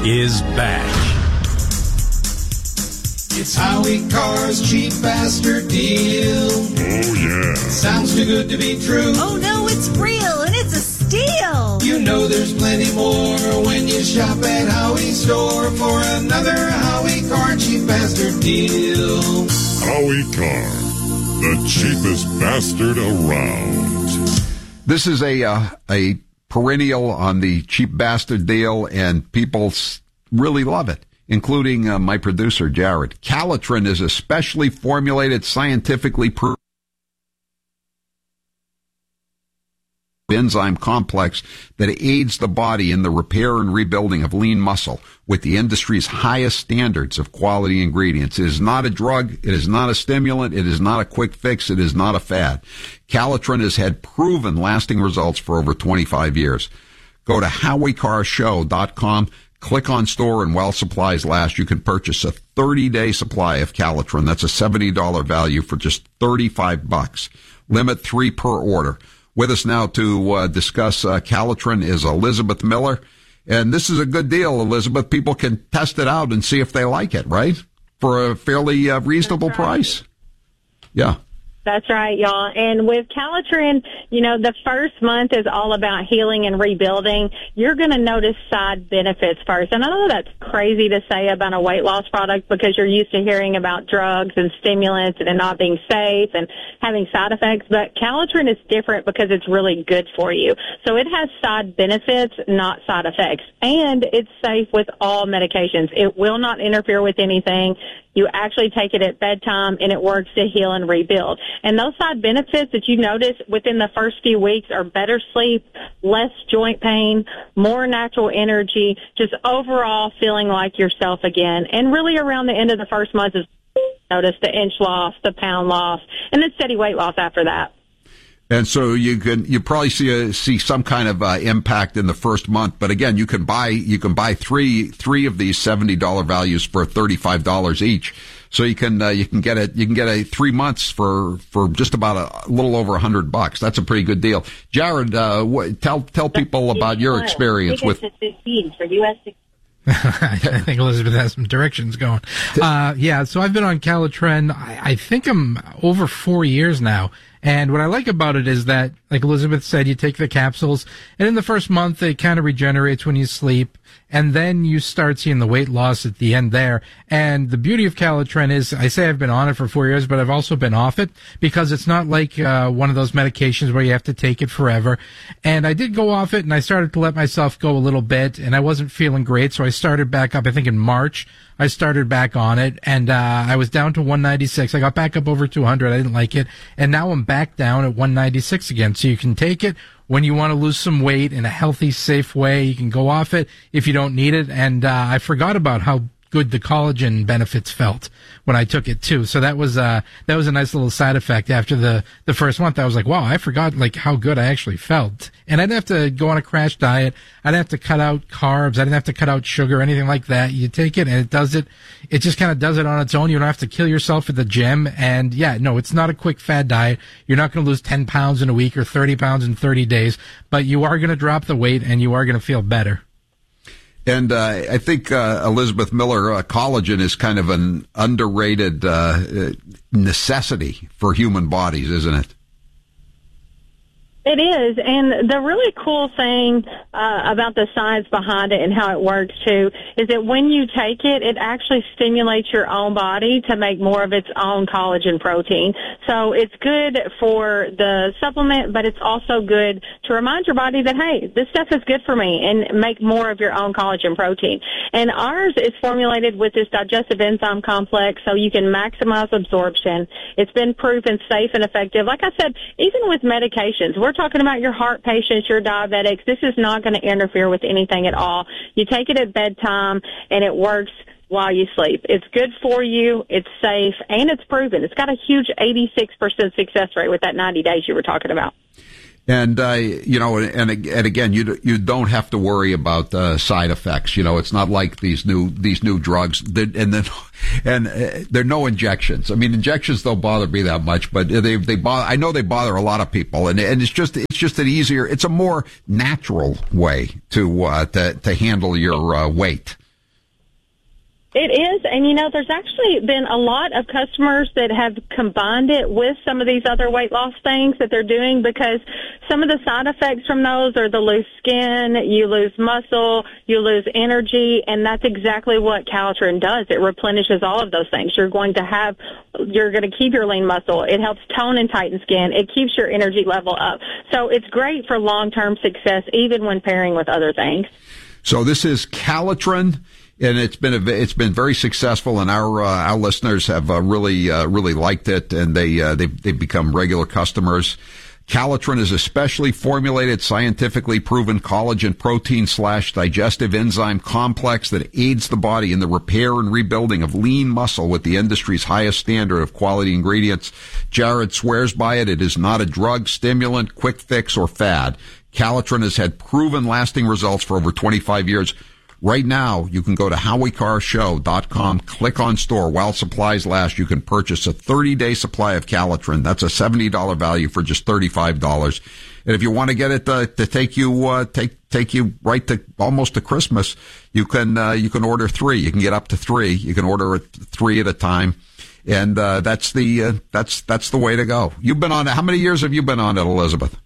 is back. It's Howie Carr's cheap bastard deal. Oh, yeah. Sounds too good to be true. Oh, no, it's real, and it's a steal. You know there's plenty more when you shop at Howie's store for another Howie Carr cheap bastard deal. Howie Carr, the cheapest bastard around. This is a perennial on the cheap bastard deal, and people really love it, including my producer, Jared. Calitrin is a specially formulated, scientifically proven enzyme complex that aids the body in the repair and rebuilding of lean muscle with the industry's highest standards of quality ingredients. It is not a drug. It is not a stimulant. It is not a quick fix. It is not a fad. Calitrin has had proven lasting results for over 25 years. Go to HowieCarrShow.com. Click on store, and while supplies last, you can purchase a 30-day supply of Calitrin. That's a $70 value for just $35. Limit 3 per order. With us now to discuss Calitrin is Elizabeth Miller. And this is a good deal, Elizabeth. People can test it out and see if they like it, right? For a fairly reasonable price. Yeah. That's right, y'all. And with Calitrin, you know, the first month is all about healing and rebuilding. You're going to notice side benefits first. And I know that's crazy to say about a weight loss product because you're used to hearing about drugs and stimulants and it not being safe and having side effects. But Calitrin is different because it's really good for you. So it has side benefits, not side effects. And it's safe with all medications. It will not interfere with anything. You actually take it at bedtime, and it works to heal and rebuild. And those side benefits that you notice within the first few weeks are better sleep, less joint pain, more natural energy, just overall feeling like yourself again. And really around the end of the first month is notice the inch loss, the pound loss, and then steady weight loss after that. And so you probably see some kind of impact in the first month, but again, you can buy three of these $70 values for $35 each. So you can get a 3 months for just about a little over $100. That's a pretty good deal. Jared, tell people about your experience with. For US. I think Elizabeth has some directions going. So I've been on Calitrin. I think I'm over 4 years now. And what I like about it is that, like Elizabeth said, you take the capsules, and in the first month, it kind of regenerates when you sleep, and then you start seeing the weight loss at the end there. And the beauty of Calitrin is, I say I've been on it for 4 years, but I've also been off it, because it's not like one of those medications where you have to take it forever. And I did go off it, and I started to let myself go a little bit, and I wasn't feeling great, so I started back up, I think in March. I started back on it, and I was down to 196. I got back up over 200. I didn't like it, and now I'm back down at 196 again. So you can take it when you want to lose some weight in a healthy, safe way. You can go off it if you don't need it. And I forgot about how good the collagen benefits felt when I took it too. So that was a nice little side effect after the first month. I was like, wow, I forgot like how good I actually felt. And I didn't have to go on a crash diet. I didn't have to cut out carbs. I didn't have to cut out sugar or anything like that. You take it and it does it. It just kind of does it on its own. You don't have to kill yourself at the gym. And yeah, no, it's not a quick fad diet. You're not going to lose 10 pounds in a week or 30 pounds in 30 days, but you are going to drop the weight and you are going to feel better. And I think, Elizabeth Miller, collagen is kind of an underrated necessity for human bodies, isn't it? It is, and the really cool thing about the science behind it and how it works, too, is that when you take it, it actually stimulates your own body to make more of its own collagen protein. So it's good for the supplement, but it's also good to remind your body that, hey, this stuff is good for me, and make more of your own collagen protein. And ours is formulated with this digestive enzyme complex, so you can maximize absorption. It's been proven safe and effective. Like I said, even with medications, we're talking about your heart patients, your diabetics. This is not going to interfere with anything at all. You take it at bedtime, and it works while you sleep. It's good for you, it's safe, and it's proven. It's got a huge 86% success rate with that 90 days you were talking about. And, and again, you don't have to worry about, side effects. You know, it's not like these new drugs. And there are no injections. I mean, injections don't bother me that much, but they bother, I know they bother a lot of people. And it's just an easier, it's a more natural way to handle your, weight. It is, and there's actually been a lot of customers that have combined it with some of these other weight loss things that they're doing, because some of the side effects from those are the loose skin, you lose muscle, you lose energy, and that's exactly what Calitrin does. It replenishes all of those things. You're going to keep your lean muscle. It helps tone and tighten skin. It keeps your energy level up. So it's great for long-term success, even when pairing with other things. So this is Calitrin. And it's been very successful, and our listeners have really liked it, and they've become regular customers. Calitrin is a specially formulated, scientifically proven collagen protein / digestive enzyme complex that aids the body in the repair and rebuilding of lean muscle with the industry's highest standard of quality ingredients. Jared swears by it. It is not a drug, stimulant, quick fix, or fad. Calitrin has had proven lasting results for over 25 years. Right now, you can go to HowieCarrShow.com, click on store. While supplies last, you can purchase a 30-day supply of Calitrin. That's a $70 value for just $35. And if you want to get it to take you right to almost to Christmas, you can order 3. You can get up to 3. You can order 3 at a time. And that's the way to go. You've been on it. How many years have you been on it, Elizabeth?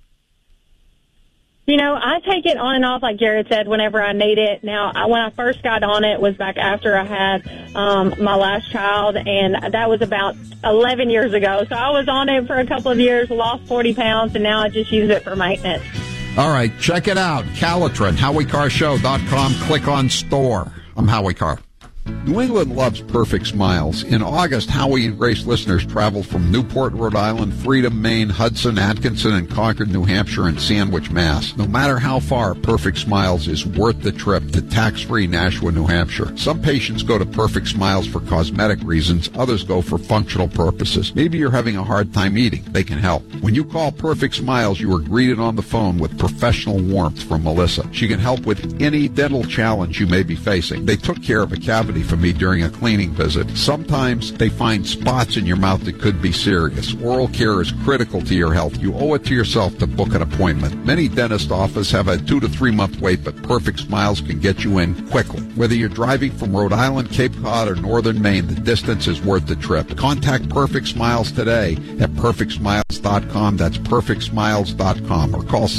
I take it on and off, like Jared said, whenever I need it. Now, when I first got on it was back after I had my last child, and that was about 11 years ago. So I was on it for a couple of years, lost 40 pounds, and now I just use it for maintenance. All right, check it out. Calitrin, HowieCarrShow.com, click on store. I'm Howie Carr. New England loves perfect smiles. In August, Howie and Grace listeners traveled from Newport, Rhode Island, Freedom, Maine, Hudson, Atkinson, and Concord, New Hampshire, and Sandwich, Mass. No matter how far, Perfect Smiles is worth the trip to tax-free Nashua, New Hampshire. Some patients go to Perfect Smiles for cosmetic reasons. Others go for functional purposes. Maybe you're having a hard time eating. They can help. When you call Perfect Smiles, you are greeted on the phone with professional warmth from Melissa. She can help with any dental challenge you may be facing. They took care of a cavity for me during a cleaning visit. Sometimes they find spots in your mouth that could be serious. Oral care is critical to your health. You owe it to yourself to book an appointment. Many dentist offices have a 2 to 3 month wait, but Perfect Smiles can get you in quickly. Whether you're driving from Rhode Island, Cape Cod, or Northern Maine, the distance is worth the trip. Contact Perfect Smiles today at perfectsmiles.com. That's perfectsmiles.com, or call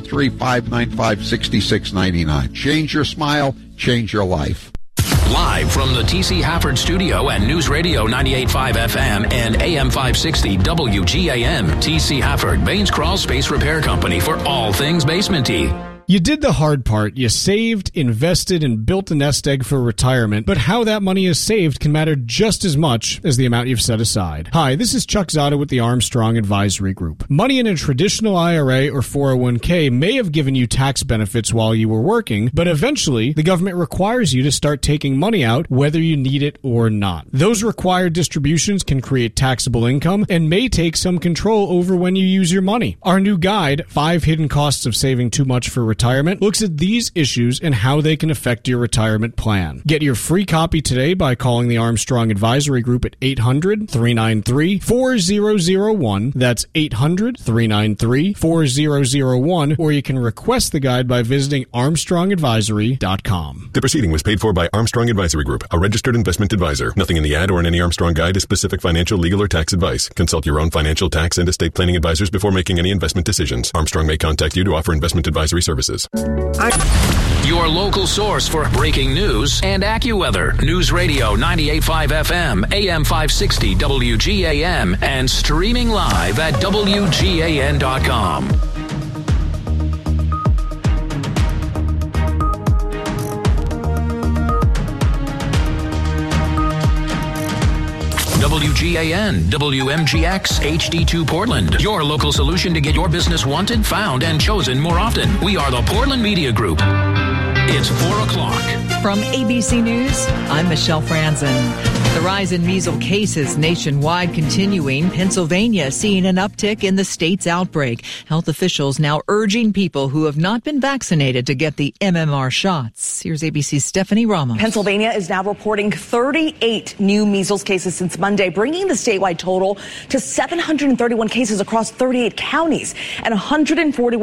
603-595-6699. Change your smile, change your life. Live from the T.C. Hafford Studio and News Radio 98.5 FM and AM 560 WGAM. T.C. Hafford, Baines Crawl Space Repair Company for all things basement-y. You did the hard part. You saved, invested, and built a nest egg for retirement, but how that money is saved can matter just as much as the amount you've set aside. Hi, this is Chuck Zotto with the Armstrong Advisory Group. Money in a traditional IRA or 401k may have given you tax benefits while you were working, but eventually the government requires you to start taking money out whether you need it or not. Those required distributions can create taxable income and may take some control over when you use your money. Our new guide, 5 Hidden Costs of Saving Too Much for Retirement, looks at these issues and how they can affect your retirement plan. Get your free copy today by calling the Armstrong Advisory Group at 800-393-4001. That's 800-393-4001, or you can request the guide by visiting armstrongadvisory.com. The proceeding was paid for by Armstrong Advisory Group, a registered investment advisor. Nothing in the ad or in any Armstrong guide is specific financial, legal, or tax advice. Consult your own financial, tax, and estate planning advisors before making any investment decisions. Armstrong may contact you to offer investment advisory services. Your local source for breaking news and AccuWeather. News Radio 98.5 FM, AM 560 WGAM, and streaming live at WGAN.com. WGAN, WMGX, HD2 Portland. Your local solution to get your business wanted, found, and chosen more often. We are the Portland Media Group. It's 4 o'clock. From ABC News, I'm Michelle Franzen. The rise in measles cases nationwide continuing. Pennsylvania seeing an uptick in the state's outbreak. Health officials now urging people who have not been vaccinated to get the MMR shots. Here's ABC's Stephanie Ramos. Pennsylvania is now reporting 38 new measles cases since Monday, bringing the statewide total to 731 cases across 38 counties and 141